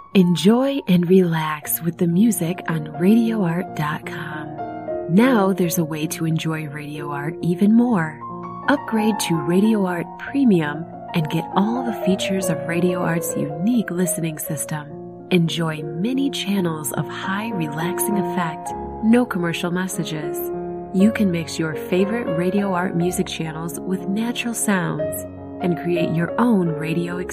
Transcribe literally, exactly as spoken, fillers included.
Enjoy and relax with the music on radio art dot com. Now there's a way to enjoy Radio Art even more. Upgrade to Radio Art Premium and get all the features of Radio Art's unique listening system. Enjoy many channels of high relaxing effect, no commercial messages. You can mix your favorite Radio Art music channels with natural sounds and create your own radio experience.